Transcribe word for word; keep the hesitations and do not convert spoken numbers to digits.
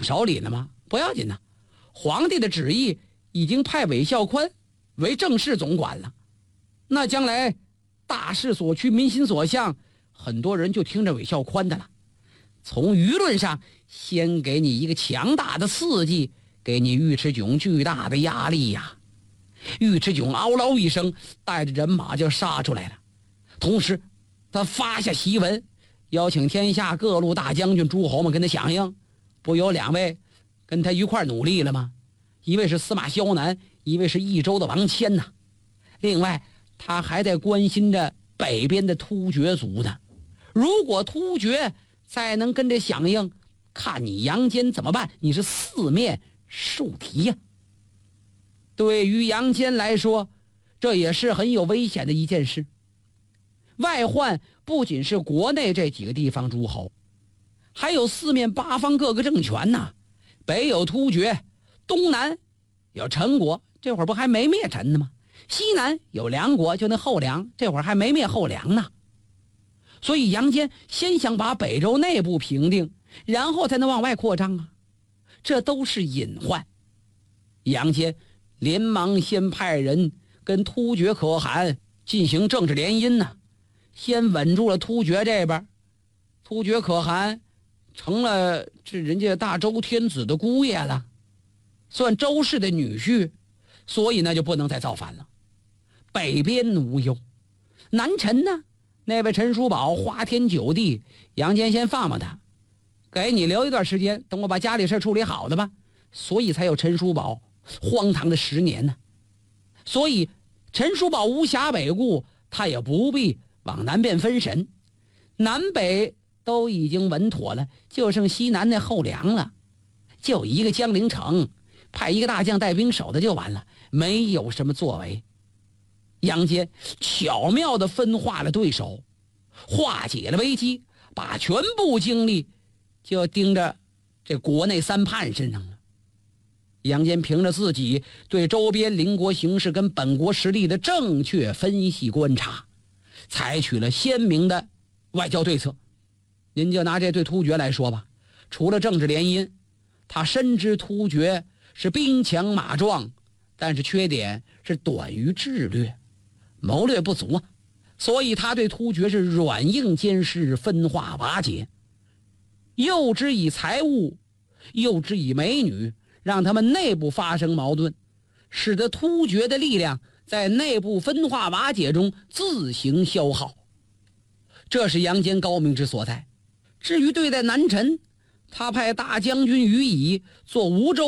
手里了吗？不要紧呐，皇帝的旨意已经派韦孝宽为政事总管了。那将来大势所趋，民心所向，很多人就听着韦孝宽的了。从舆论上先给你一个强大的刺激，给你尉迟迥巨大的压力呀。尉迟迥嗷嗷一声，带着人马就杀出来了。同时他发下檄文，邀请天下各路大将军诸侯们跟他响应。不有两位跟他一块努力了吗？一位是司马萧南，一位是益州的王谦呐。另外他还在关心着北边的突厥族呢。如果突厥再能跟着响应，看你杨坚怎么办？你是四面受敌呀。对于杨坚来说，这也是很有危险的一件事。外患不仅是国内这几个地方诸侯，还有四面八方各个政权呐。北有突厥，东南有陈国，这会儿不还没灭陈呢吗？西南有梁国，就那后梁，这会儿还没灭后梁呢。所以杨坚先想把北周内部平定，然后才能往外扩张啊，这都是隐患。杨坚连忙先派人跟突厥可汗进行政治联姻呢，先稳住了突厥这边。突厥可汗成了这人家大周天子的姑爷了，算周氏的女婿，所以呢就不能再造反了。北边无忧，南陈呢，那位陈叔宝花天酒地，杨坚先放放他，给你留一段时间，等我把家里事处理好的吧。所以才有陈叔宝荒唐的十年呢。所以陈叔宝无暇北顾，他也不必往南边分神，南北都已经稳妥了，就剩西南那后梁了。就一个江陵城，派一个大将带兵守的就完了，没有什么作为。杨坚巧妙地分化了对手，化解了危机，把全部精力就盯着这国内三叛身上了。杨坚凭着自己对周边邻国形势跟本国实力的正确分析观察，采取了鲜明的外交对策。您就拿这对突厥来说吧，除了政治联姻，他深知突厥是兵强马壮，但是缺点是短于智略，谋略不足啊。所以他对突厥是软硬兼施，分化瓦解，诱之以财物，诱之以美女，让他们内部发生矛盾，使得突厥的力量在内部分化瓦解中自行消耗。这是杨坚高明之所在。至于对待南陈，他派大将军于乙做吴州